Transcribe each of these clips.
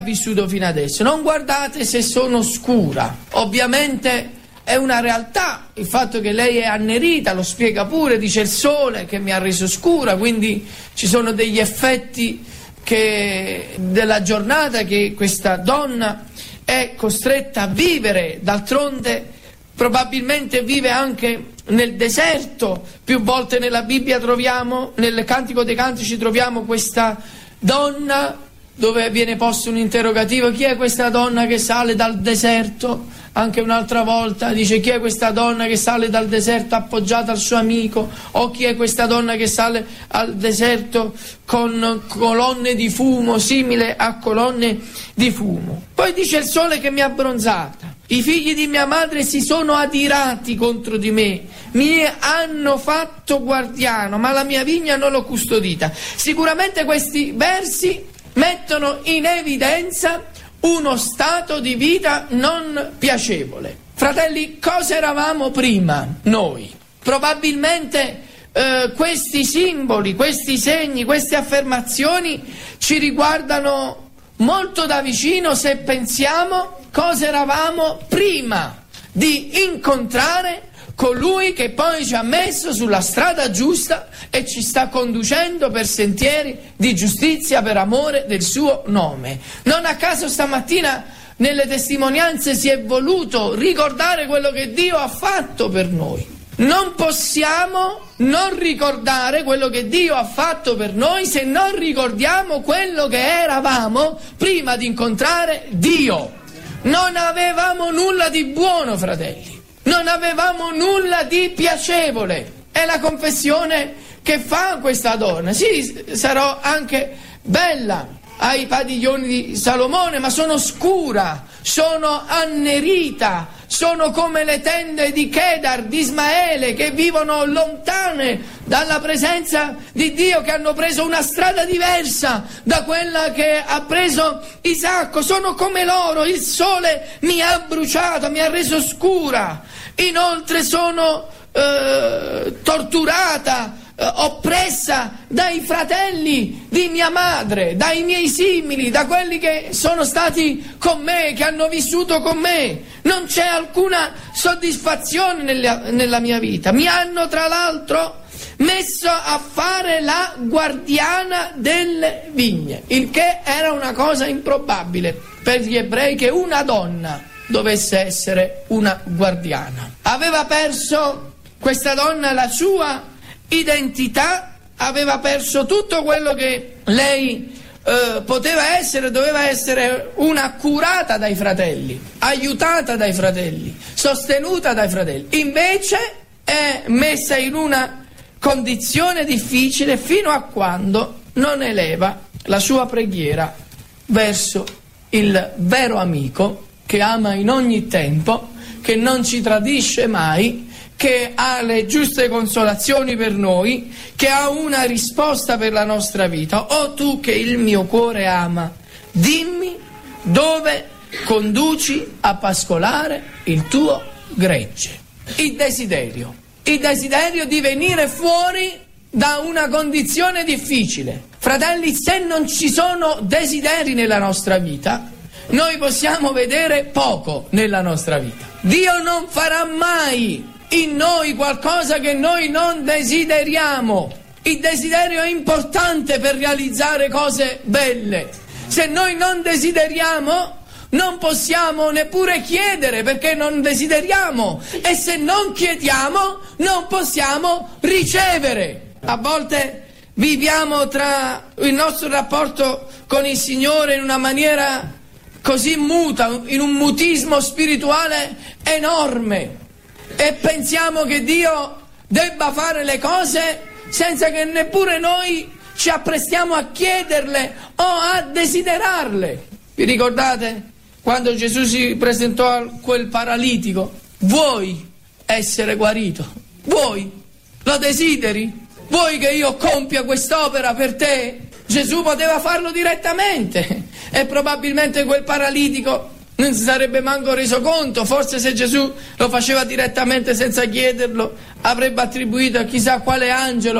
vissuto fino adesso. Non guardate se sono scura. Ovviamente è una realtà il fatto che lei è annerita, lo spiega pure, dice il sole che mi ha reso scura, quindi ci sono degli effetti della giornata che questa donna è costretta a vivere. D'altronde probabilmente vive anche nel deserto. Più volte nella Bibbia troviamo, nel Cantico dei Cantici troviamo questa donna dove viene posto un interrogativo: chi è questa donna che sale dal deserto? Anche un'altra volta dice: chi è questa donna che sale dal deserto appoggiata al suo amico? O chi è questa donna che sale al deserto con colonne di fumo, simile a colonne di fumo? Poi dice: il sole che mi ha abbronzata, i figli di mia madre si sono adirati contro di me, mi hanno fatto guardiano, ma la mia vigna non l'ho custodita. Sicuramente questi versi mettono in evidenza uno stato di vita non piacevole. Fratelli, cosa eravamo prima noi? Probabilmente questi simboli, questi segni, queste affermazioni ci riguardano molto da vicino se pensiamo cosa eravamo prima di incontrare colui che poi ci ha messo sulla strada giusta e ci sta conducendo per sentieri di giustizia per amore del suo nome. Non a caso stamattina nelle testimonianze si è voluto ricordare quello che Dio ha fatto per noi. Non possiamo non ricordare quello che Dio ha fatto per noi se non ricordiamo quello che eravamo prima di incontrare Dio. Non avevamo nulla di buono, fratelli. Non avevamo nulla di piacevole. È la confessione che fa questa donna. Sì, sarò anche bella ai padiglioni di Salomone, ma sono scura, sono annerita, sono come le tende di Kedar, di Ismaele, che vivono lontane dalla presenza di Dio, che hanno preso una strada diversa da quella che ha preso Isacco. Sono come loro, il sole mi ha bruciato, mi ha reso scura. Inoltre sono torturata, oppressa dai fratelli di mia madre, dai miei simili, da quelli che sono stati con me, che hanno vissuto con me. Non c'è alcuna soddisfazione nella mia vita. Mi hanno tra l'altro messo a fare la guardiana delle vigne, il che era una cosa improbabile per gli ebrei, che una donna dovesse essere una guardiana. Aveva perso questa donna la sua identità, aveva perso tutto quello che lei poteva essere. Doveva essere una curata dai fratelli, aiutata dai fratelli, sostenuta dai fratelli. Invece è messa in una condizione difficile fino a quando non eleva la sua preghiera verso il vero amico, che ama in ogni tempo, che non ci tradisce mai, che ha le giuste consolazioni per noi, che ha una risposta per la nostra vita. O tu che il mio cuore ama, dimmi dove conduci a pascolare il tuo gregge. Il desiderio di venire fuori da una condizione difficile. Fratelli, se non ci sono desideri nella nostra vita, noi possiamo vedere poco nella nostra vita. Dio non farà mai in noi qualcosa che noi non desideriamo. Il desiderio è importante per realizzare cose belle. Se noi non desideriamo, non possiamo neppure chiedere, perché non desideriamo, e se non chiediamo non possiamo ricevere. A volte viviamo tra il nostro rapporto con il Signore in una maniera così muta, in un mutismo spirituale enorme, e pensiamo che Dio debba fare le cose senza che neppure noi ci apprestiamo a chiederle o a desiderarle. Vi ricordate quando Gesù si presentò a quel paralitico? Vuoi essere guarito? Vuoi? Lo desideri? Vuoi che io compia quest'opera per te? Gesù poteva farlo direttamente e probabilmente quel paralitico non si sarebbe manco reso conto. Forse se Gesù lo faceva direttamente senza chiederlo, avrebbe attribuito a chissà quale angelo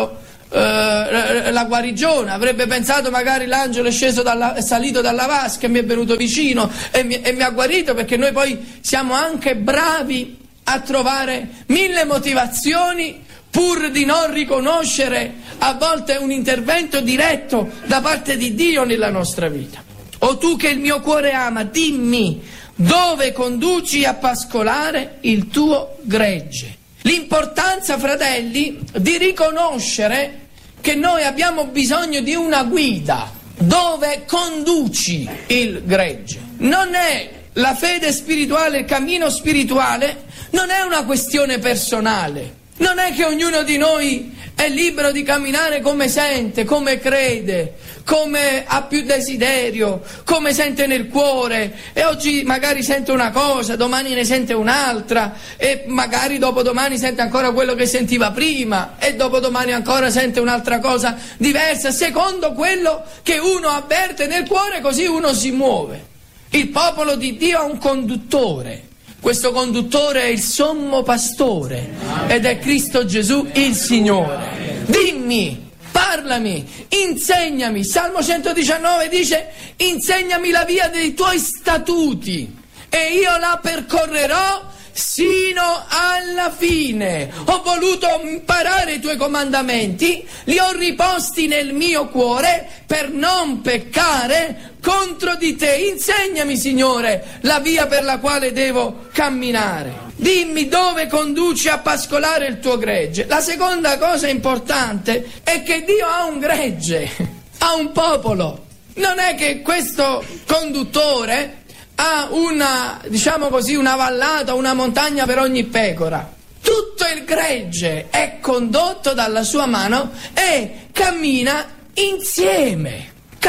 la guarigione, avrebbe pensato magari l'angelo è salito dalla vasca e mi è venuto vicino e mi ha guarito, perché noi poi siamo anche bravi a trovare 1000 motivazioni pur di non riconoscere a volte un intervento diretto da parte di Dio nella nostra vita. O tu che il mio cuore ama, dimmi dove conduci a pascolare il tuo gregge. L'importanza, fratelli, di riconoscere che noi abbiamo bisogno di una guida. Dove conduci il gregge? Non è la fede spirituale, il cammino spirituale, non è una questione personale. Non è che ognuno di noi è libero di camminare come sente, come crede, come ha più desiderio, come sente nel cuore, e oggi magari sente una cosa, domani ne sente un'altra, e magari dopodomani sente ancora quello che sentiva prima, e dopodomani ancora sente un'altra cosa diversa, secondo quello che uno avverte nel cuore, così uno si muove. Il popolo di Dio ha un conduttore. Questo conduttore è il sommo pastore ed è Cristo Gesù il Signore. Dimmi, parlami, insegnami. Salmo 119 dice: insegnami la via dei tuoi statuti e io la percorrerò sino alla fine. Ho voluto imparare i tuoi comandamenti, li ho riposti nel mio cuore per non peccare contro di te. Insegnami, Signore, la via per la quale devo camminare. Dimmi dove conduci a pascolare il tuo gregge. La seconda cosa importante è che Dio ha un gregge, ha un popolo. Non è che questo conduttore ha una, diciamo così, una vallata, una montagna per ogni pecora. Tutto il gregge è condotto dalla sua mano e cammina insieme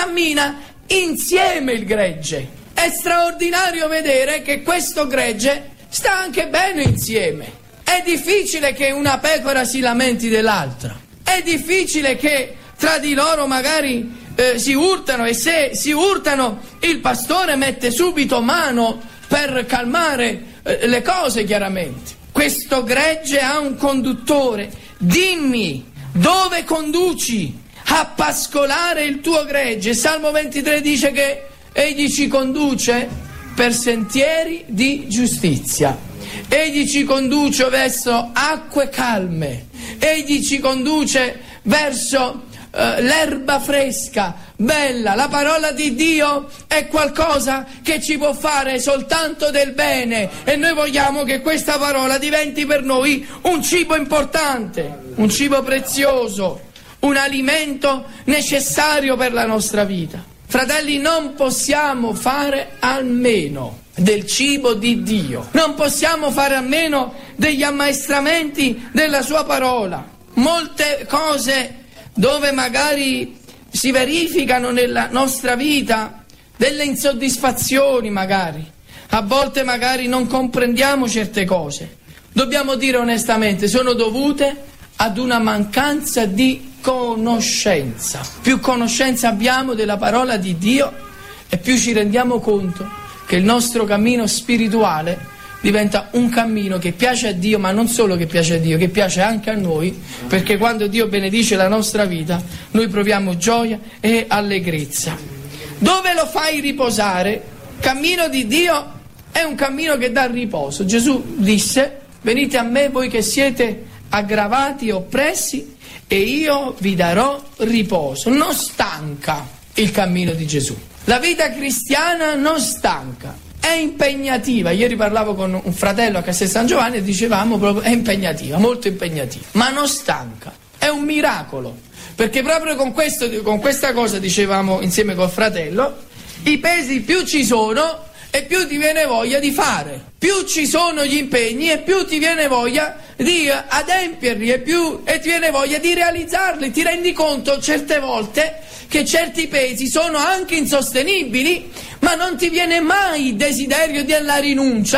il gregge. È straordinario vedere che questo gregge sta anche bene insieme. È difficile che una pecora si lamenti dell'altra, è difficile che tra di loro magari si urtano, e se si urtano il pastore mette subito mano per calmare le cose, chiaramente. Questo gregge ha un conduttore. Dimmi dove conduci a pascolare il tuo gregge. Salmo 23 dice che egli ci conduce per sentieri di giustizia, egli ci conduce verso acque calme, egli ci conduce verso l'erba fresca, bella. La parola di Dio è qualcosa che ci può fare soltanto del bene, e noi vogliamo che questa parola diventi per noi un cibo importante, un cibo prezioso, un alimento necessario per la nostra vita. Fratelli, non possiamo fare a meno del cibo di Dio, non possiamo fare a meno degli ammaestramenti della sua parola. Molte cose dove magari si verificano nella nostra vita delle insoddisfazioni, magari a volte magari non comprendiamo certe cose, dobbiamo dire onestamente, sono dovute ad una mancanza di conoscenza. Più conoscenza abbiamo della parola di Dio e più ci rendiamo conto che il nostro cammino spirituale diventa un cammino che piace a Dio, ma non solo che piace a Dio, che piace anche a noi, perché quando Dio benedice la nostra vita noi proviamo gioia e allegrezza. Dove lo fai riposare? Cammino di Dio è un cammino che dà riposo. Gesù disse: venite a me voi che siete aggravati e oppressi e io vi darò riposo. Non stanca il cammino di Gesù. La vita cristiana non stanca, è impegnativa. Ieri parlavo con un fratello a Castel San Giovanni e dicevamo proprio è impegnativa, molto impegnativa, ma non stanca. È un miracolo, perché proprio con questa cosa dicevamo insieme col fratello, i pesi più ci sono e più ti viene voglia di fare, più ci sono gli impegni e più ti viene voglia di adempierli e ti viene voglia di realizzarli. Ti rendi conto certe volte che certi pesi sono anche insostenibili, ma non ti viene mai il desiderio della rinuncia,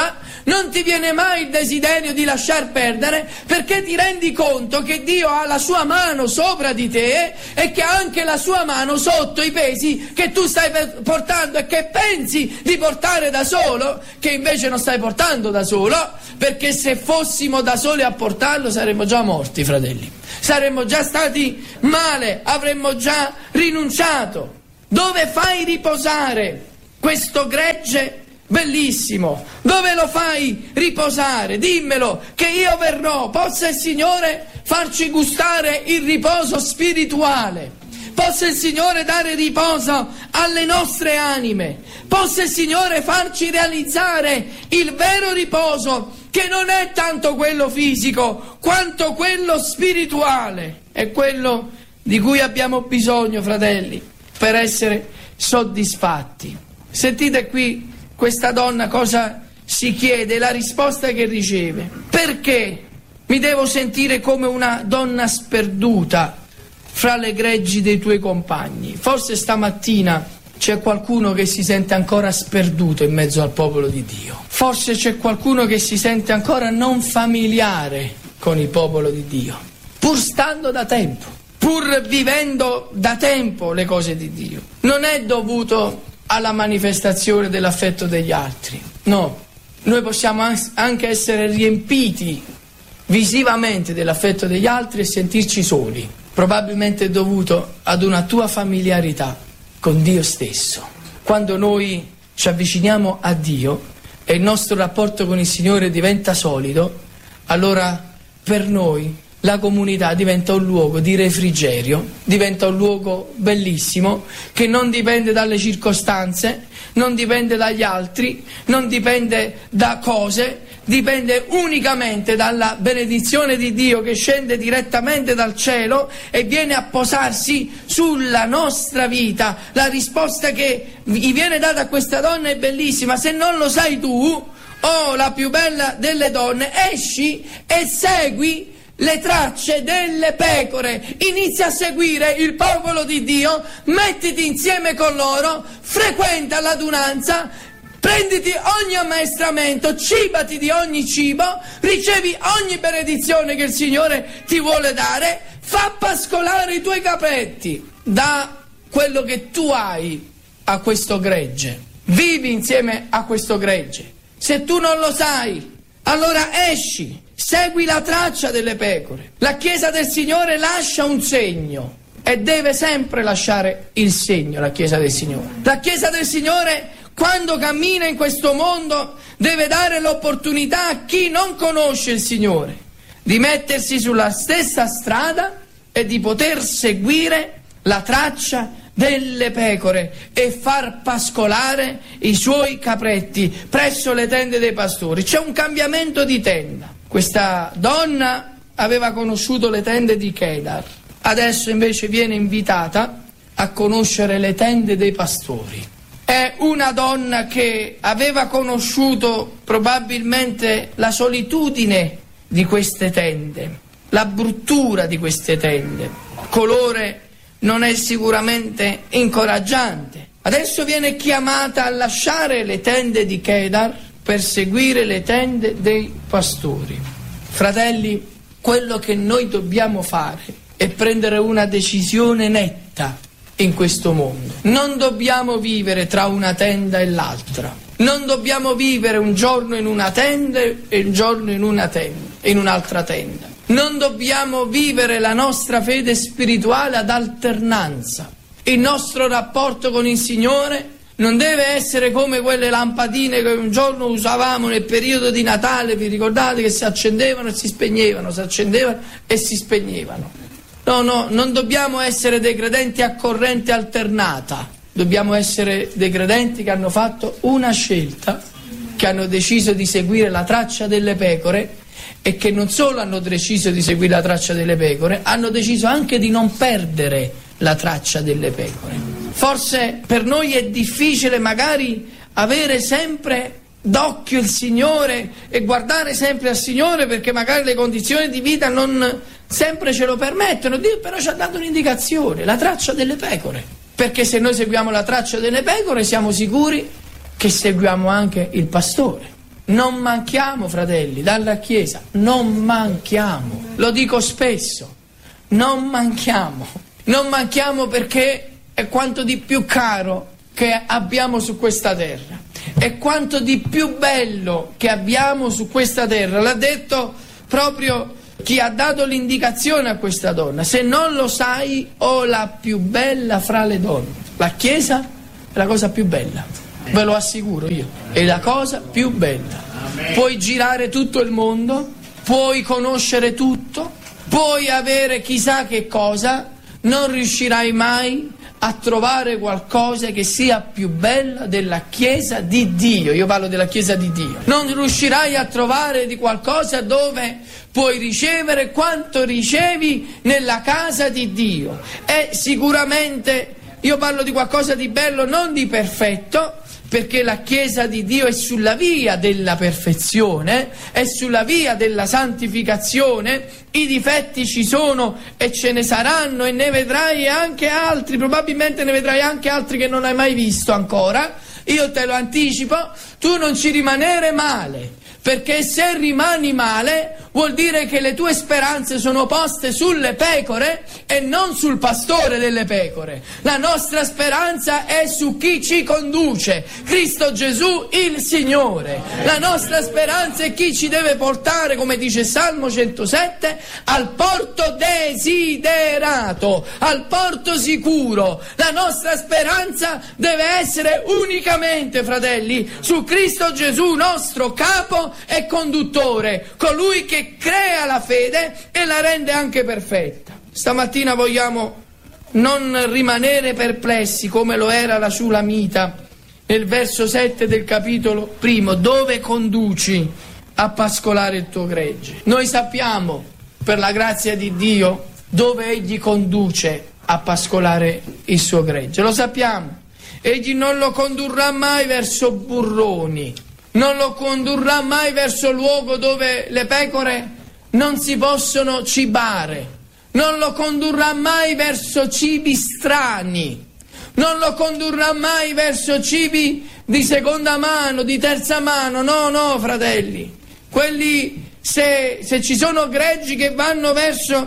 non ti viene mai il desiderio di lasciar perdere, perché ti rendi conto che Dio ha la sua mano sopra di te e che ha anche la sua mano sotto i pesi che tu stai portando e che pensi di portare da solo, che invece non stai portando da solo, perché se fossimo da soli a portarlo saremmo già morti, fratelli, saremmo già stati male, avremmo già rinunciato. Dove fai riposare questo gregge bellissimo? Dove lo fai riposare? Dimmelo, che io verrò. Possa il Signore farci gustare il riposo spirituale, possa il Signore dare riposo alle nostre anime, possa il Signore farci realizzare il vero riposo, che non è tanto quello fisico quanto quello spirituale. È quello di cui abbiamo bisogno, fratelli, per essere soddisfatti. Sentite qui questa donna cosa si chiede, la risposta che riceve: perché mi devo sentire come una donna sperduta fra le greggi dei tuoi compagni? Forse stamattina c'è qualcuno che si sente ancora sperduto in mezzo al popolo di Dio. Forse c'è qualcuno che si sente ancora non familiare con il popolo di Dio, pur stando da tempo, pur vivendo da tempo le cose di Dio. Non è dovuto alla manifestazione dell'affetto degli altri, no. Noi possiamo anche essere riempiti visivamente dell'affetto degli altri e sentirci soli. Probabilmente è dovuto ad una tua familiarità con Dio stesso. Quando noi ci avviciniamo a Dio e il nostro rapporto con il Signore diventa solido, allora per noi la comunità diventa un luogo di refrigerio, diventa un luogo bellissimo che non dipende dalle circostanze, non dipende dagli altri, non dipende da cose, dipende unicamente dalla benedizione di Dio che scende direttamente dal cielo e viene a posarsi sulla nostra vita. La risposta che gli viene data a questa donna è bellissima. Se non lo sai tu, la più bella delle donne, esci e segui le tracce delle pecore, inizia a seguire il popolo di Dio, mettiti insieme con loro, frequenta l'adunanza, prenditi ogni ammaestramento, cibati di ogni cibo, ricevi ogni benedizione che il Signore ti vuole dare, fa pascolare i tuoi capetti, da quello che tu hai a questo gregge, vivi insieme a questo gregge. Se tu non lo sai, allora esci, segui la traccia delle pecore. La Chiesa del Signore lascia un segno e deve sempre lasciare il segno, la Chiesa del Signore. La Chiesa del Signore, quando cammina in questo mondo, deve dare l'opportunità a chi non conosce il Signore di mettersi sulla stessa strada e di poter seguire la traccia delle pecore e far pascolare i suoi capretti presso le tende dei pastori. C'è un cambiamento di tenda. Questa donna aveva conosciuto le tende di Kedar, adesso invece viene invitata a conoscere le tende dei pastori. È una donna che aveva conosciuto probabilmente la solitudine di queste tende, la bruttura di queste tende. Il colore non è sicuramente incoraggiante. Adesso viene chiamata a lasciare le tende di Kedar per seguire le tende dei pastori. Fratelli, quello che noi dobbiamo fare è prendere una decisione netta in questo mondo. Non dobbiamo vivere tra una tenda e l'altra. Non dobbiamo vivere un giorno in una tenda e un giorno in un'altra tenda. Non dobbiamo vivere la nostra fede spirituale ad alternanza. Il nostro rapporto con il Signore non deve essere come quelle lampadine che un giorno usavamo nel periodo di Natale, vi ricordate, che si accendevano e si spegnevano, si accendevano e si spegnevano. No, non dobbiamo essere dei credenti a corrente alternata, dobbiamo essere dei credenti che hanno fatto una scelta, che hanno deciso di seguire la traccia delle pecore e che non solo hanno deciso di seguire la traccia delle pecore, hanno deciso anche di non perdere la traccia delle pecore. Forse per noi è difficile magari avere sempre d'occhio il Signore e guardare sempre al Signore, perché magari le condizioni di vita non sempre ce lo permettono. Dio però ci ha dato un'indicazione, la traccia delle pecore, perché se noi seguiamo la traccia delle pecore siamo sicuri che seguiamo anche il pastore. Non manchiamo, fratelli, dalla Chiesa, non manchiamo, lo dico spesso, non manchiamo perché è quanto di più caro che abbiamo su questa terra, è quanto di più bello che abbiamo su questa terra. L'ha detto proprio chi ha dato l'indicazione a questa donna: se non lo sai, ho la più bella fra le donne. La Chiesa è la cosa più bella, ve lo assicuro io, è la cosa più bella. Puoi girare tutto il mondo, puoi conoscere tutto, puoi avere chissà che cosa, non riuscirai mai a trovare qualcosa che sia più bella della Chiesa di Dio. Io parlo della Chiesa di Dio. Non riuscirai a trovare di qualcosa dove puoi ricevere quanto ricevi nella casa di Dio. E sicuramente io parlo di qualcosa di bello, non di perfetto, perché la Chiesa di Dio è sulla via della perfezione, è sulla via della santificazione. I difetti ci sono e ce ne saranno, e ne vedrai anche altri, probabilmente ne vedrai anche altri che non hai mai visto ancora. Io te lo anticipo, tu non ci rimanere male, perché se rimani male vuol dire che le tue speranze sono poste sulle pecore e non sul pastore delle pecore. La nostra speranza è su chi ci conduce, Cristo Gesù il Signore. La nostra speranza è chi ci deve portare, come dice Salmo 107, al porto desiderato, al porto sicuro. La nostra speranza deve essere unicamente, fratelli, su Cristo Gesù, nostro capo e conduttore, colui che crea la fede e la rende anche perfetta. Stamattina vogliamo non rimanere perplessi come lo era la Shulamita nel verso 7 del capitolo primo: dove conduci a pascolare il tuo gregge? Noi sappiamo, per la grazia di Dio, dove Egli conduce a pascolare il suo gregge, lo sappiamo. Egli non lo condurrà mai verso burroni, non lo condurrà mai verso luogo dove le pecore non si possono cibare, non lo condurrà mai verso cibi strani, non lo condurrà mai verso cibi di seconda mano, di terza mano. No, fratelli, quelli, se ci sono greggi che vanno verso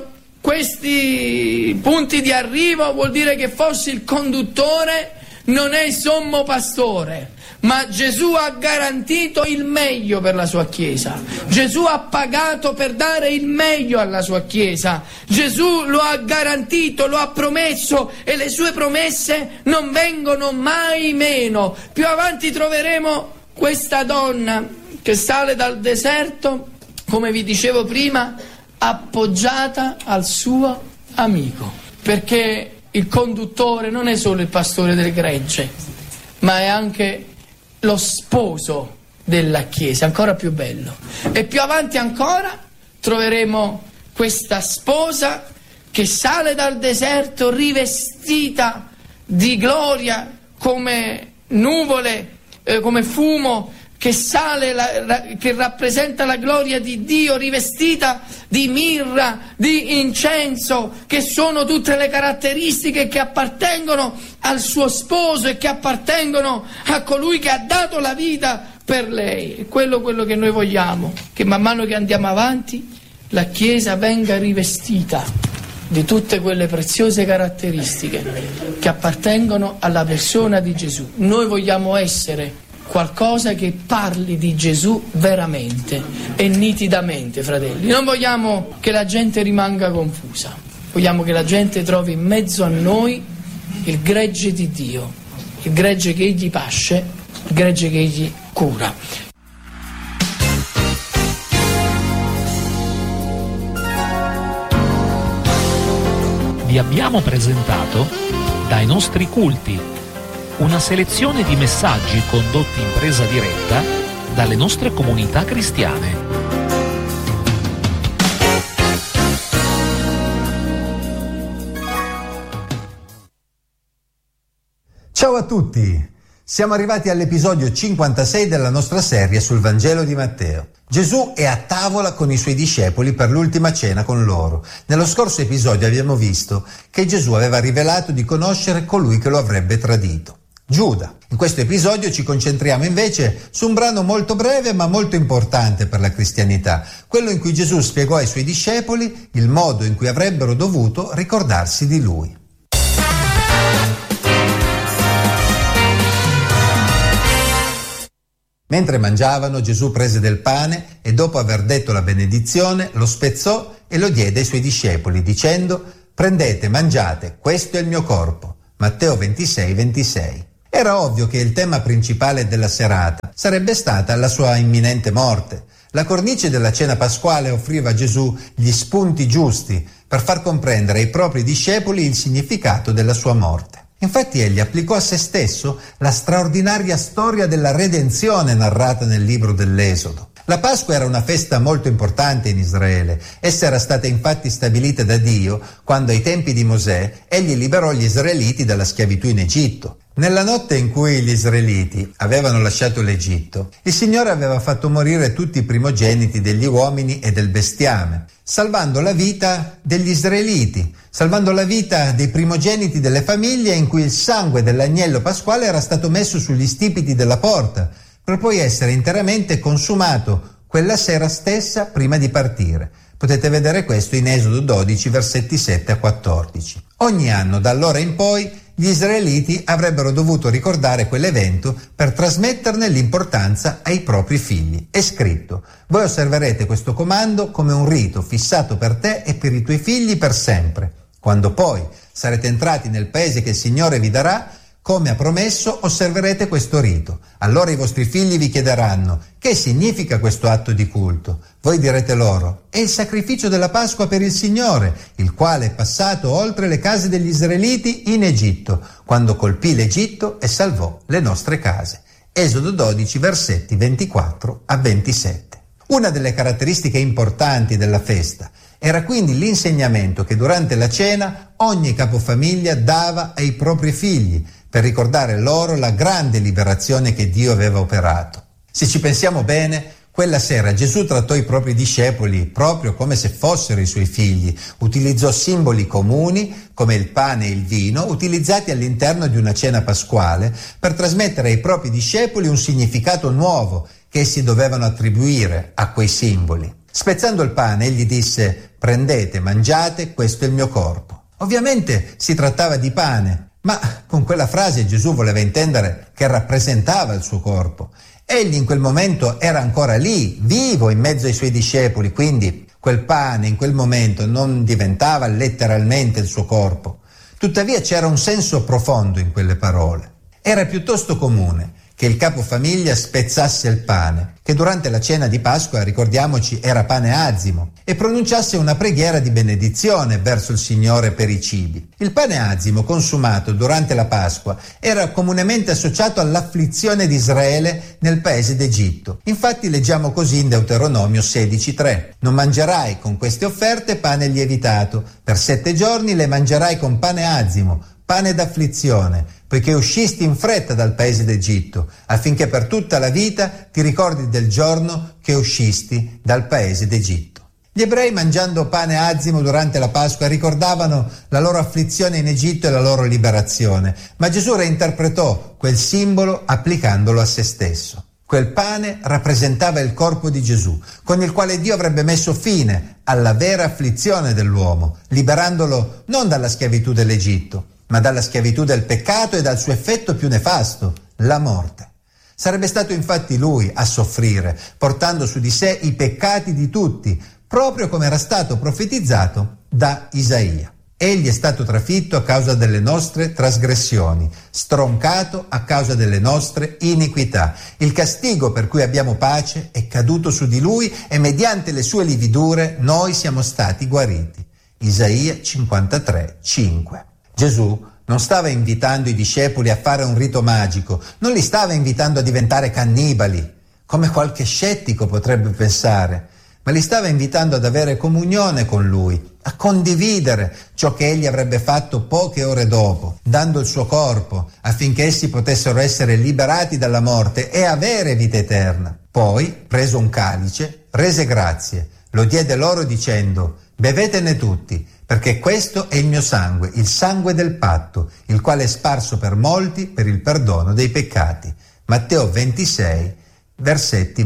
questi punti di arrivo, vuol dire che forse il conduttore non è il sommo pastore. Ma Gesù ha garantito il meglio per la sua Chiesa. Gesù ha pagato per dare il meglio alla sua Chiesa. Gesù lo ha garantito, lo ha promesso, e le sue promesse non vengono mai meno. Più avanti troveremo questa donna che sale dal deserto, come vi dicevo prima, appoggiata al suo amico, perché il conduttore non è solo il pastore del gregge, ma è anche lo sposo della Chiesa, ancora più bello. E più avanti ancora troveremo questa sposa che sale dal deserto rivestita di gloria, come nuvole, come fumo che sale, che rappresenta la gloria di Dio, rivestita di mirra, di incenso, che sono tutte le caratteristiche che appartengono al suo sposo e che appartengono a colui che ha dato la vita per lei. È quello che noi vogliamo, che man mano che andiamo avanti la Chiesa venga rivestita di tutte quelle preziose caratteristiche che appartengono alla persona di Gesù. Noi vogliamo essere qualcosa che parli di Gesù veramente e nitidamente, fratelli. Non vogliamo che la gente rimanga confusa, vogliamo che la gente trovi in mezzo a noi il gregge di Dio, il gregge che Egli pasce, il gregge che Egli cura. Vi abbiamo presentato Dai nostri culti, una selezione di messaggi condotti in presa diretta dalle nostre comunità cristiane. Ciao a tutti! Siamo arrivati all'episodio 56 della nostra serie sul Vangelo di Matteo. Gesù è a tavola con i suoi discepoli per l'ultima cena con loro. Nello scorso episodio abbiamo visto che Gesù aveva rivelato di conoscere colui che lo avrebbe tradito. Giuda. In questo episodio ci concentriamo invece su un brano molto breve ma molto importante per la cristianità, quello in cui Gesù spiegò ai suoi discepoli il modo in cui avrebbero dovuto ricordarsi di Lui. Mentre mangiavano, Gesù prese del pane e dopo aver detto la benedizione lo spezzò e lo diede ai suoi discepoli dicendo: «Prendete, mangiate, questo è il mio corpo». Matteo 26:26. Era ovvio che il tema principale della serata sarebbe stata la sua imminente morte. La cornice della cena pasquale offriva a Gesù gli spunti giusti per far comprendere ai propri discepoli il significato della sua morte. Infatti egli applicò a se stesso la straordinaria storia della redenzione narrata nel libro dell'Esodo. La Pasqua era una festa molto importante in Israele. Essa era stata infatti stabilita da Dio quando ai tempi di Mosè egli liberò gli israeliti dalla schiavitù in Egitto. Nella notte in cui gli israeliti avevano lasciato l'Egitto, il Signore aveva fatto morire tutti i primogeniti degli uomini e del bestiame, salvando la vita degli israeliti, salvando la vita dei primogeniti delle famiglie in cui il sangue dell'agnello pasquale era stato messo sugli stipiti della porta, per poi essere interamente consumato quella sera stessa prima di partire. Potete vedere questo in Esodo 12, versetti 7 a 14. Ogni anno, da allora in poi, gli israeliti avrebbero dovuto ricordare quell'evento per trasmetterne l'importanza ai propri figli. È scritto: «Voi osserverete questo comando come un rito fissato per te e per i tuoi figli per sempre. Quando poi sarete entrati nel paese che il Signore vi darà, come ha promesso, osserverete questo rito. Allora i vostri figli vi chiederanno: che significa questo atto di culto? Voi direte loro: è il sacrificio della Pasqua per il Signore, il quale è passato oltre le case degli israeliti in Egitto, quando colpì l'Egitto e salvò le nostre case». Esodo 12, versetti 24 a 27. Una delle caratteristiche importanti della festa era quindi l'insegnamento che durante la cena ogni capofamiglia dava ai propri figli, per ricordare loro la grande liberazione che Dio aveva operato. Se ci pensiamo bene, quella sera Gesù trattò i propri discepoli proprio come se fossero i suoi figli, utilizzò simboli comuni come il pane e il vino, utilizzati all'interno di una cena pasquale, per trasmettere ai propri discepoli un significato nuovo che essi dovevano attribuire a quei simboli. Spezzando il pane, egli disse: «Prendete, mangiate, questo è il mio corpo». Ovviamente si trattava di pane, ma con quella frase Gesù voleva intendere che rappresentava il suo corpo. Egli in quel momento era ancora lì, vivo in mezzo ai suoi discepoli, quindi quel pane in quel momento non diventava letteralmente il suo corpo. Tuttavia c'era un senso profondo in quelle parole. Era piuttosto comune che il capofamiglia spezzasse il pane, che durante la cena di Pasqua, ricordiamoci, era pane azimo, e pronunciasse una preghiera di benedizione verso il Signore per i cibi. Il pane azimo consumato durante la Pasqua era comunemente associato all'afflizione di Israele nel paese d'Egitto. Infatti leggiamo così in Deuteronomio 16:3: «Non mangerai con queste offerte pane lievitato, per 7 giorni le mangerai con pane azimo, pane d'afflizione, poiché uscisti in fretta dal paese d'Egitto, affinché per tutta la vita ti ricordi del giorno che uscisti dal paese d'Egitto». Gli ebrei, mangiando pane azimo durante la Pasqua, ricordavano la loro afflizione in Egitto e la loro liberazione, ma Gesù reinterpretò quel simbolo applicandolo a se stesso. Quel pane rappresentava il corpo di Gesù, con il quale Dio avrebbe messo fine alla vera afflizione dell'uomo, liberandolo non dalla schiavitù dell'Egitto, ma dalla schiavitù del peccato e dal suo effetto più nefasto, la morte. Sarebbe stato infatti lui a soffrire, portando su di sé i peccati di tutti, proprio come era stato profetizzato da Isaia. Egli è stato trafitto a causa delle nostre trasgressioni, stroncato a causa delle nostre iniquità. Il castigo per cui abbiamo pace è caduto su di lui e mediante le sue lividure noi siamo stati guariti. Isaia 53:5. Gesù non stava invitando i discepoli a fare un rito magico, non li stava invitando a diventare cannibali, come qualche scettico potrebbe pensare, ma li stava invitando ad avere comunione con lui, a condividere ciò che egli avrebbe fatto poche ore dopo, dando il suo corpo affinché essi potessero essere liberati dalla morte e avere vita eterna. Poi, preso un calice, rese grazie, lo diede loro dicendo: bevetene tutti, perché questo è il mio sangue, il sangue del patto, il quale è sparso per molti per il perdono dei peccati. Matteo 26, versetti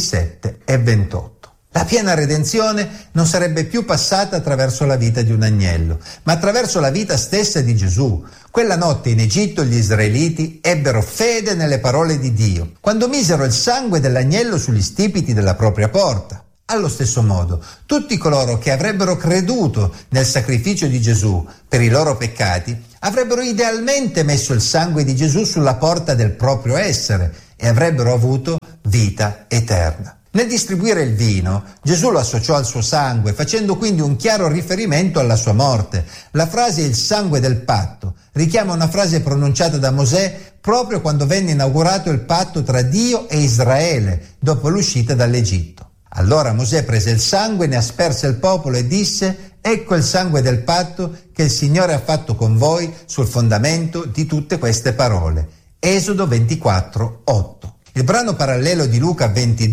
27 e 28. La piena redenzione non sarebbe più passata attraverso la vita di un agnello, ma attraverso la vita stessa di Gesù. Quella notte in Egitto gli israeliti ebbero fede nelle parole di Dio, quando misero il sangue dell'agnello sugli stipiti della propria porta. Allo stesso modo, tutti coloro che avrebbero creduto nel sacrificio di Gesù per i loro peccati avrebbero idealmente messo il sangue di Gesù sulla porta del proprio essere e avrebbero avuto vita eterna. Nel distribuire il vino, Gesù lo associò al suo sangue, facendo quindi un chiaro riferimento alla sua morte. La frase «il sangue del patto» richiama una frase pronunciata da Mosè proprio quando venne inaugurato il patto tra Dio e Israele, dopo l'uscita dall'Egitto. Allora Mosè prese il sangue, ne asperse il popolo e disse: «Ecco il sangue del patto che il Signore ha fatto con voi sul fondamento di tutte queste parole». Esodo 24, 8. Il brano parallelo di Luca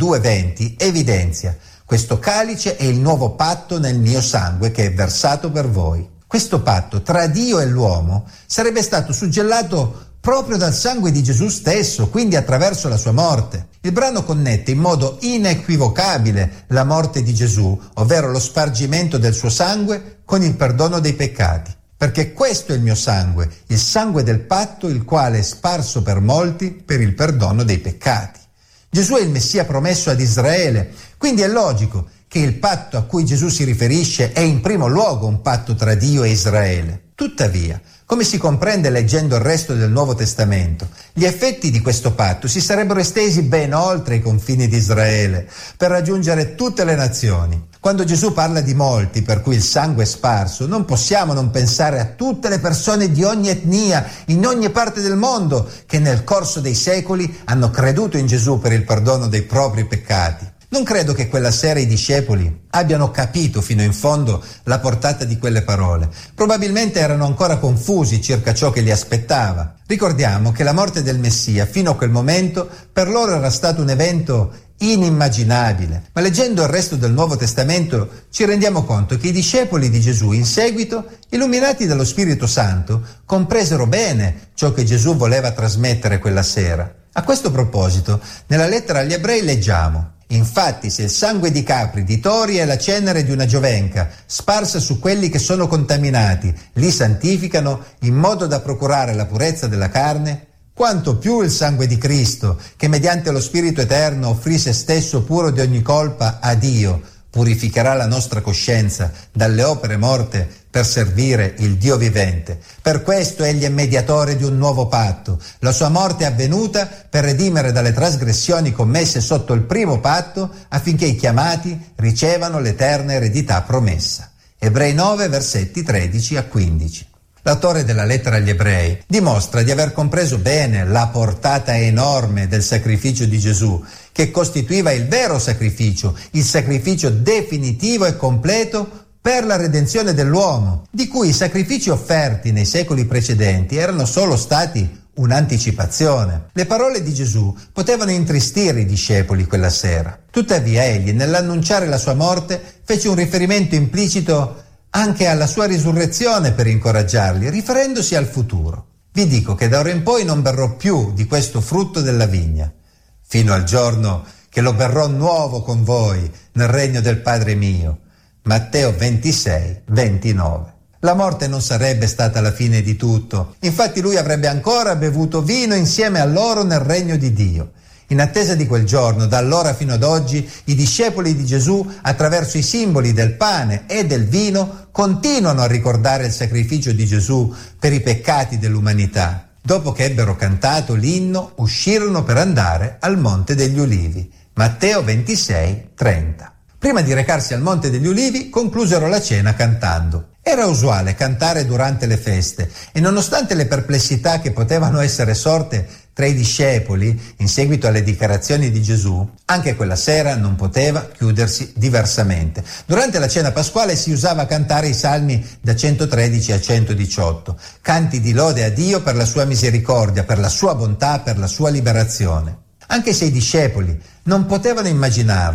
22:20 evidenzia: «Questo calice è il nuovo patto nel mio sangue che è versato per voi». Questo patto tra Dio e l'uomo sarebbe stato suggellato proprio dal sangue di Gesù stesso, quindi attraverso la sua morte. Il brano connette in modo inequivocabile la morte di Gesù, ovvero lo spargimento del suo sangue, con il perdono dei peccati. Perché questo è il mio sangue, il sangue del patto, il quale è sparso per molti per il perdono dei peccati. Gesù è il Messia promesso ad Israele, quindi è logico che il patto a cui Gesù si riferisce è in primo luogo un patto tra Dio e Israele. Tuttavia, come si comprende leggendo il resto del Nuovo Testamento, gli effetti di questo patto si sarebbero estesi ben oltre i confini di Israele, per raggiungere tutte le nazioni. Quando Gesù parla di molti per cui il sangue è sparso, non possiamo non pensare a tutte le persone di ogni etnia, in ogni parte del mondo, che nel corso dei secoli hanno creduto in Gesù per il perdono dei propri peccati. Non credo che quella sera i discepoli abbiano capito fino in fondo la portata di quelle parole. Probabilmente erano ancora confusi circa ciò che li aspettava. Ricordiamo che la morte del Messia, fino a quel momento, per loro era stato un evento inimmaginabile. Ma leggendo il resto del Nuovo Testamento ci rendiamo conto che i discepoli di Gesù in seguito, illuminati dallo Spirito Santo, compresero bene ciò che Gesù voleva trasmettere quella sera. A questo proposito, nella lettera agli Ebrei leggiamo: «Infatti, se il sangue di capri, di tori e la cenere di una giovenca, sparsa su quelli che sono contaminati, li santificano in modo da procurare la purezza della carne, quanto più il sangue di Cristo, che mediante lo Spirito Eterno offrì se stesso puro di ogni colpa a Dio, purificherà la nostra coscienza dalle opere morte per servire il Dio vivente. Per questo egli è mediatore di un nuovo patto. La sua morte è avvenuta per redimere dalle trasgressioni commesse sotto il primo patto, affinché i chiamati ricevano l'eterna eredità promessa». Ebrei 9, versetti 13 a 15. L'autore della lettera agli Ebrei dimostra di aver compreso bene la portata enorme del sacrificio di Gesù, che costituiva il vero sacrificio, il sacrificio definitivo e completo per la redenzione dell'uomo, di cui i sacrifici offerti nei secoli precedenti erano solo stati un'anticipazione. Le parole di Gesù potevano intristire i discepoli quella sera. Tuttavia egli, nell'annunciare la sua morte, fece un riferimento implicito anche alla sua risurrezione per incoraggiarli, riferendosi al futuro. Vi dico che da ora in poi non berrò più di questo frutto della vigna, fino al giorno che lo berrò nuovo con voi nel regno del Padre mio. Matteo 26, 29. La morte non sarebbe stata la fine di tutto. Infatti lui avrebbe ancora bevuto vino insieme a loro nel regno di Dio. In attesa di quel giorno, da allora fino ad oggi, i discepoli di Gesù, attraverso i simboli del pane e del vino, continuano a ricordare il sacrificio di Gesù per i peccati dell'umanità. Dopo che ebbero cantato l'inno, uscirono per andare al Monte degli Ulivi. Matteo 26, 30. Prima di recarsi al Monte degli Ulivi, conclusero la cena cantando. Era usuale cantare durante le feste e nonostante le perplessità che potevano essere sorte tra i discepoli in seguito alle dichiarazioni di Gesù, anche quella sera non poteva chiudersi diversamente. Durante la cena pasquale si usava cantare i salmi da 113 a 118, canti di lode a Dio per la sua misericordia, per la sua bontà, per la sua liberazione. Anche se i discepoli non potevano immaginarlo,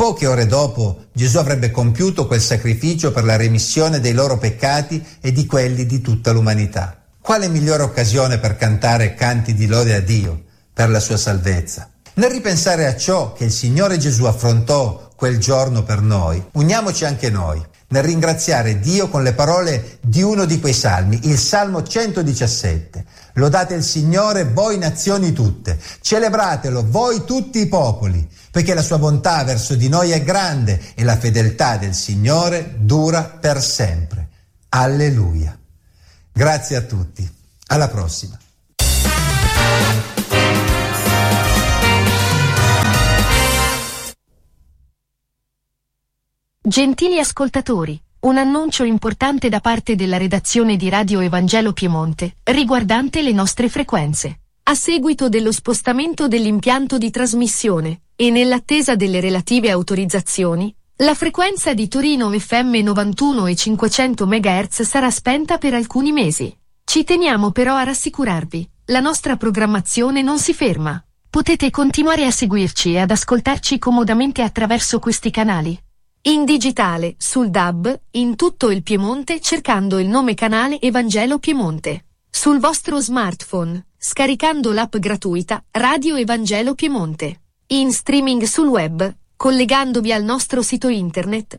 Poche ore dopo Gesù avrebbe compiuto quel sacrificio per la remissione dei loro peccati e di quelli di tutta l'umanità. Quale migliore occasione per cantare canti di lode a Dio per la sua salvezza? Nel ripensare a ciò che il Signore Gesù affrontò quel giorno per noi, uniamoci anche noi nel ringraziare Dio con le parole di uno di quei salmi, il Salmo 117. Lodate il Signore, voi nazioni tutte, celebratelo, voi tutti i popoli, perché la sua bontà verso di noi è grande e la fedeltà del Signore dura per sempre. Alleluia. Grazie a tutti. Alla prossima. Gentili ascoltatori, un annuncio importante da parte della redazione di Radio Evangelo Piemonte, riguardante le nostre frequenze. A seguito dello spostamento dell'impianto di trasmissione, e nell'attesa delle relative autorizzazioni, la frequenza di Torino FM 91 e 500 MHz sarà spenta per alcuni mesi. Ci teniamo però a rassicurarvi, la nostra programmazione non si ferma. Potete continuare a seguirci e ad ascoltarci comodamente attraverso questi canali. In digitale, sul DAB, in tutto il Piemonte cercando il nome canale Evangelo Piemonte. Sul vostro smartphone, scaricando l'app gratuita Radio Evangelo Piemonte. In streaming sul web, collegandovi al nostro sito internet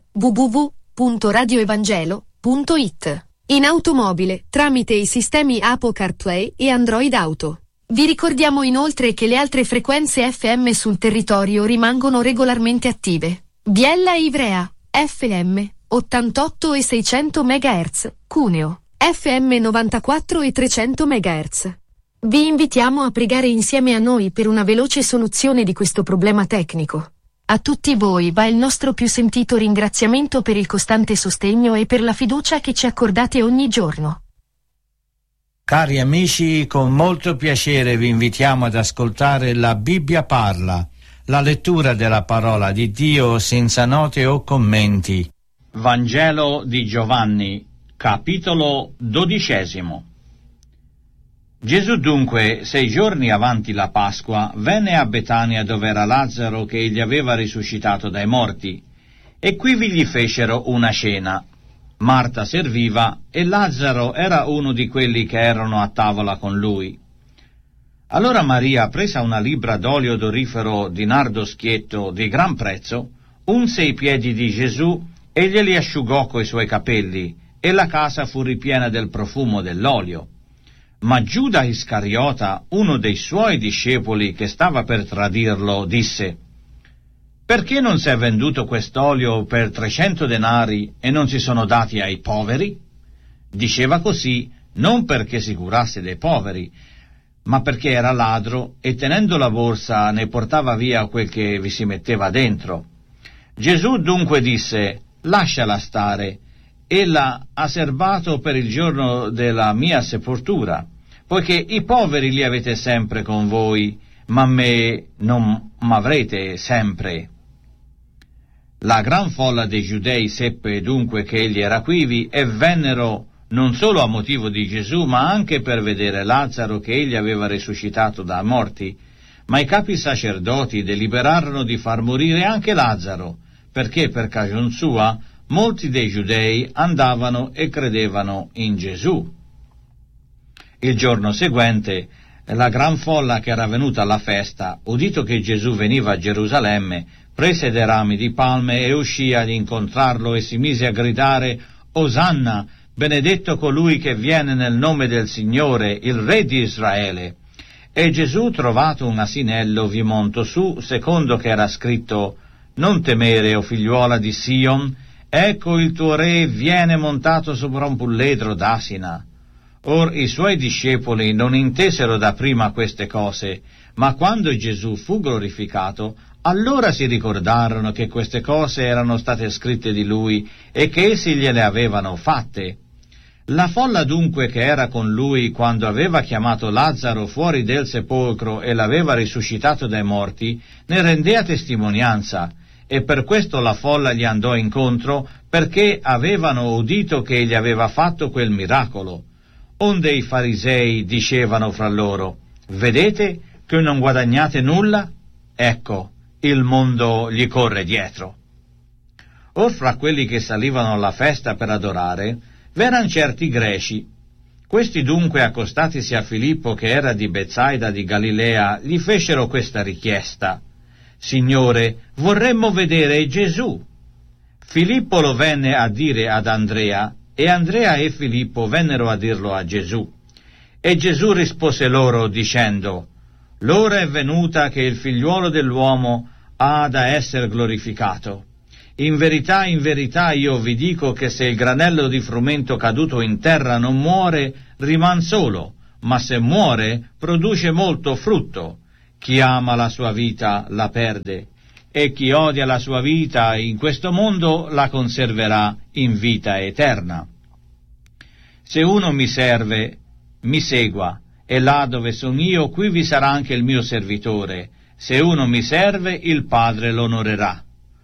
www.radioevangelo.it. In automobile, tramite i sistemi Apple CarPlay e Android Auto. Vi ricordiamo inoltre che le altre frequenze FM sul territorio rimangono regolarmente attive. Biella e Ivrea, FM, 88 e 600 MHz, Cuneo, FM 94 e 300 MHz. Vi invitiamo a pregare insieme a noi per una veloce soluzione di questo problema tecnico. A tutti voi va il nostro più sentito ringraziamento per il costante sostegno e per la fiducia che ci accordate ogni giorno. Cari amici, con molto piacere vi invitiamo ad ascoltare La Bibbia parla, la lettura della parola di Dio senza note o commenti. Vangelo di Giovanni, capitolo 12. Gesù dunque, 6 giorni avanti la Pasqua, venne a Betania dove era Lazzaro che egli aveva risuscitato dai morti, e quivi gli fecero una cena. Marta serviva e Lazzaro era uno di quelli che erano a tavola con lui. Allora Maria, presa una libbra d'olio odorifero di nardo schietto di gran prezzo, unse i piedi di Gesù e glieli asciugò coi suoi capelli, e la casa fu ripiena del profumo dell'olio. Ma Giuda Iscariota, uno dei suoi discepoli che stava per tradirlo, disse: «Perché non si è venduto quest'olio per 300 denari e non si sono dati ai poveri?» Diceva così non perché si curasse dei poveri, ma perché era ladro e tenendo la borsa ne portava via quel che vi si metteva dentro. Gesù dunque disse: «Lasciala stare, ella ha serbato per il giorno della mia sepoltura, poiché i poveri li avete sempre con voi, ma me non m'avrete sempre». La gran folla dei giudei seppe dunque che egli era quivi e vennero non solo a motivo di Gesù, ma anche per vedere Lazzaro che egli aveva risuscitato dai morti. Ma i capi sacerdoti deliberarono di far morire anche Lazzaro, perché per cagion sua molti dei giudei andavano e credevano in Gesù. Il giorno seguente, la gran folla che era venuta alla festa, udito che Gesù veniva a Gerusalemme, prese dei rami di palme e uscì ad incontrarlo e si mise a gridare: «Osanna! Benedetto colui che viene nel nome del Signore, il Re di Israele». E Gesù, trovato un asinello, vi montò su, secondo che era scritto: «Non temere, o figliuola di Sion, ecco il tuo Re viene montato sopra un pulledro d'asina». Or i suoi discepoli non intesero da prima queste cose, ma quando Gesù fu glorificato, allora si ricordarono che queste cose erano state scritte di lui e che essi gliele avevano fatte. La folla dunque che era con lui quando aveva chiamato Lazzaro fuori del sepolcro e l'aveva risuscitato dai morti, ne rendea testimonianza, e per questo la folla gli andò incontro, perché avevano udito che egli aveva fatto quel miracolo. Onde i farisei dicevano fra loro: «Vedete che non guadagnate nulla? Ecco, il mondo gli corre dietro. Or fra quelli che salivano alla festa per adorare, v'eran certi greci. Questi dunque, accostatisi a Filippo, che era di Betsaida di Galilea, gli fecero questa richiesta: Signore, vorremmo vedere Gesù. Filippo lo venne a dire ad Andrea, e Andrea e Filippo vennero a dirlo a Gesù. E Gesù rispose loro dicendo: L'ora è venuta che il figliuolo dell'uomo ha da essere glorificato. In verità io vi dico che se il granello di frumento caduto in terra non muore, riman solo, ma se muore, produce molto frutto. Chi ama la sua vita la perde, e chi odia la sua vita in questo mondo la conserverà in vita eterna. Se uno mi serve, mi segua, e là dove sono io, qui vi sarà anche il mio servitore. Se uno mi serve, il Padre l'onorerà.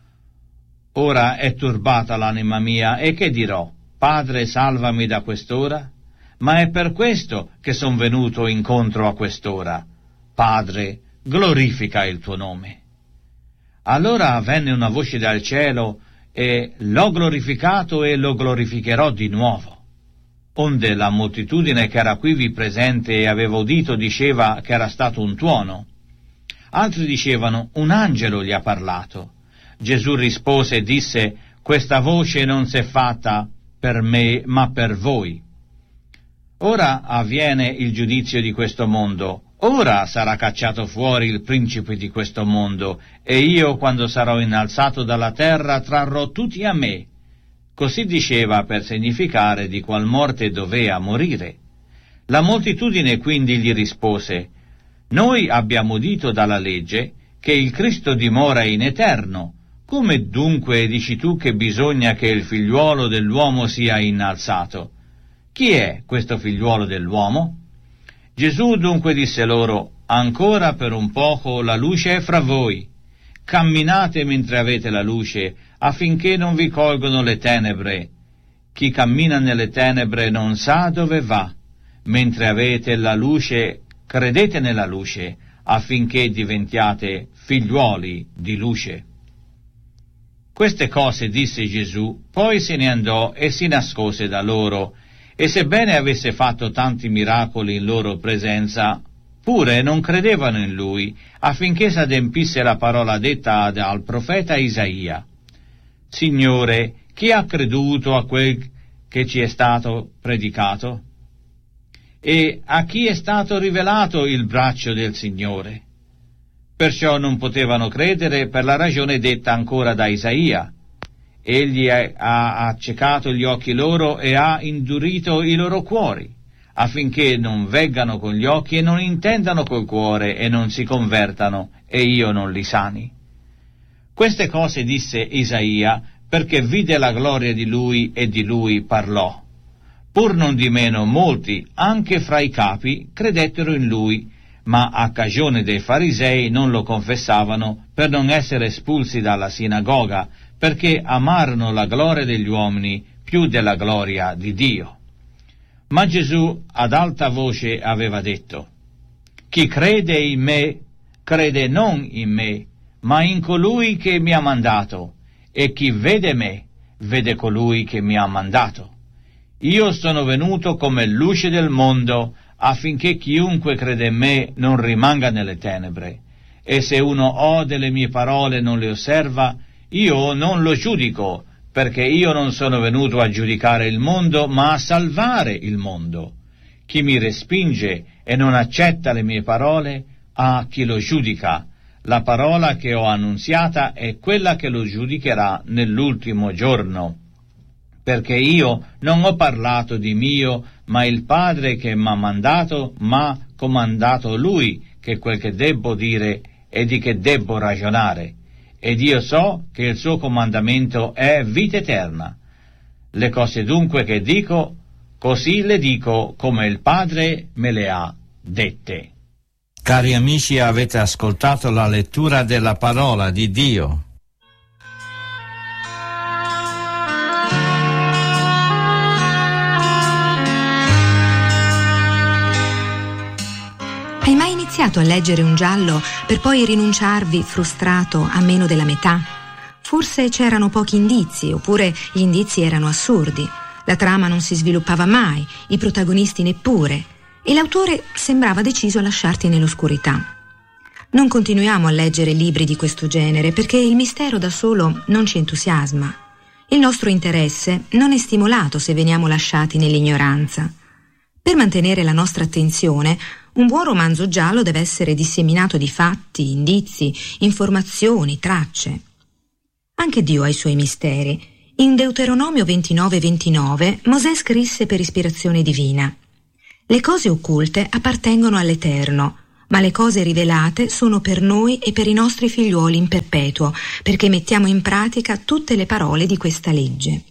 Ora è turbata l'anima mia, e che dirò? Padre, salvami da quest'ora? Ma è per questo che son venuto incontro a quest'ora. Padre, glorifica il tuo nome. Allora venne una voce dal cielo, e l'ho glorificato e lo glorificherò di nuovo. Onde la moltitudine che era quivi presente e aveva udito diceva che era stato un tuono. Altri dicevano: un angelo gli ha parlato. Gesù rispose e disse: questa voce non s'è fatta per me, ma per voi. Ora avviene il giudizio di questo mondo. Ora sarà cacciato fuori il principe di questo mondo, e io, quando sarò innalzato dalla terra, trarrò tutti a me. Così diceva per significare di qual morte dovea morire. La moltitudine quindi gli rispose: noi abbiamo udito dalla legge che il Cristo dimora in eterno. Come dunque dici tu che bisogna che il figliuolo dell'uomo sia innalzato? Chi è questo figliuolo dell'uomo? Gesù dunque disse loro: ancora per un poco la luce è fra voi. Camminate mentre avete la luce, affinché non vi colgono le tenebre. Chi cammina nelle tenebre non sa dove va. Mentre avete la luce, credete nella luce, affinché diventiate figliuoli di luce. Queste cose disse Gesù, poi se ne andò e si nascose da loro, e sebbene avesse fatto tanti miracoli in loro presenza, pure non credevano in lui, affinché s'adempisse la parola detta dal profeta Isaia: Signore, chi ha creduto a quel che ci è stato predicato? E a chi è stato rivelato il braccio del Signore? Perciò non potevano credere per la ragione detta ancora da Isaia: egli ha accecato gli occhi loro e ha indurito i loro cuori, affinché non veggano con gli occhi e non intendano col cuore e non si convertano, e io non li sani. Queste cose disse Isaia perché vide la gloria di lui e di lui parlò. Pur non di meno molti, anche fra i capi, credettero in lui, ma a cagione dei farisei non lo confessavano per non essere espulsi dalla sinagoga, perché amarono la gloria degli uomini più della gloria di Dio. Ma Gesù ad alta voce aveva detto: chi crede in me, crede non in me, ma in colui che mi ha mandato, e chi vede me, vede colui che mi ha mandato. Io sono venuto come luce del mondo, affinché chiunque crede in me non rimanga nelle tenebre. E se uno ode le mie parole e non le osserva, io non lo giudico, perché io non sono venuto a giudicare il mondo, ma a salvare il mondo. Chi mi respinge e non accetta le mie parole, ha chi lo giudica. La parola che ho annunziata è quella che lo giudicherà nell'ultimo giorno. Perché io non ho parlato di mio, ma il Padre che m'ha mandato m'ha comandato Lui che quel che debbo dire e di che debbo ragionare. Ed io so che il suo comandamento è vita eterna. Le cose dunque che dico, così le dico come il Padre me le ha dette. Cari amici, avete ascoltato la lettura della parola di Dio. Hai mai iniziato iniziato a leggere un giallo per poi rinunciarvi frustrato a meno della metà? Forse c'erano pochi indizi, oppure gli indizi erano assurdi. La trama non si sviluppava mai, i protagonisti neppure, e l'autore sembrava deciso a lasciarti nell'oscurità. Non continuiamo a leggere libri di questo genere perché il mistero da solo non ci entusiasma. Il nostro interesse non è stimolato se veniamo lasciati nell'ignoranza. Per mantenere la nostra attenzione, un buon romanzo giallo deve essere disseminato di fatti, indizi, informazioni, tracce. Anche Dio ha i suoi misteri. In Deuteronomio 29:29 Mosè scrisse per ispirazione divina: «Le cose occulte appartengono all'Eterno, ma le cose rivelate sono per noi e per i nostri figliuoli in perpetuo, perché mettiamo in pratica tutte le parole di questa legge».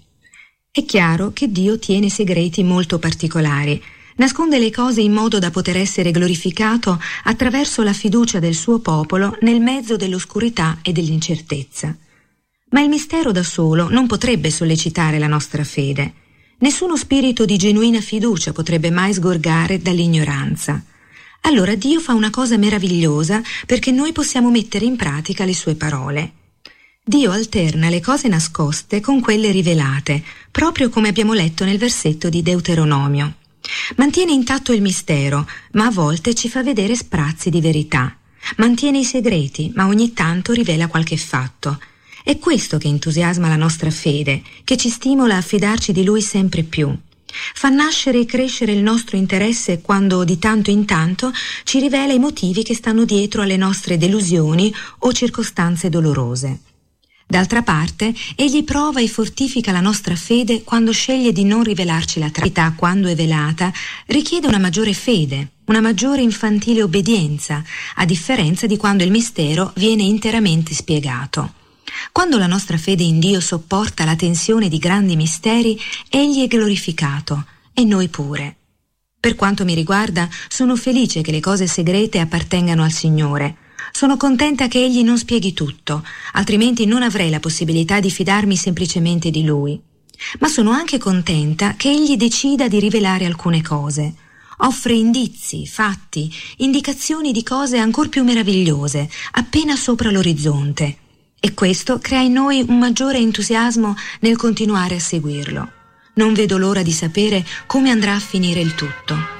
È chiaro che Dio tiene segreti molto particolari, nasconde le cose in modo da poter essere glorificato attraverso la fiducia del suo popolo nel mezzo dell'oscurità e dell'incertezza. Ma il mistero da solo non potrebbe sollecitare la nostra fede. Nessuno spirito di genuina fiducia potrebbe mai sgorgare dall'ignoranza. Allora Dio fa una cosa meravigliosa perché noi possiamo mettere in pratica le sue parole. Dio alterna le cose nascoste con quelle rivelate, proprio come abbiamo letto nel versetto di Deuteronomio. Mantiene intatto il mistero, ma a volte ci fa vedere sprazzi di verità. Mantiene i segreti, ma ogni tanto rivela qualche fatto. È questo che entusiasma la nostra fede, che ci stimola a fidarci di Lui sempre più. Fa nascere e crescere il nostro interesse quando di tanto in tanto ci rivela i motivi che stanno dietro alle nostre delusioni o circostanze dolorose. D'altra parte, Egli prova e fortifica la nostra fede quando sceglie di non rivelarci la verità quando è velata, richiede una maggiore fede, una maggiore infantile obbedienza, a differenza di quando il mistero viene interamente spiegato. Quando la nostra fede in Dio sopporta la tensione di grandi misteri, Egli è glorificato, e noi pure. Per quanto mi riguarda, sono felice che le cose segrete appartengano al Signore. Sono contenta che Egli non spieghi tutto, altrimenti non avrei la possibilità di fidarmi semplicemente di Lui. Ma sono anche contenta che Egli decida di rivelare alcune cose. Offre indizi, fatti, indicazioni di cose ancor più meravigliose, appena sopra l'orizzonte. E questo crea in noi un maggiore entusiasmo nel continuare a seguirlo. Non vedo l'ora di sapere come andrà a finire il tutto.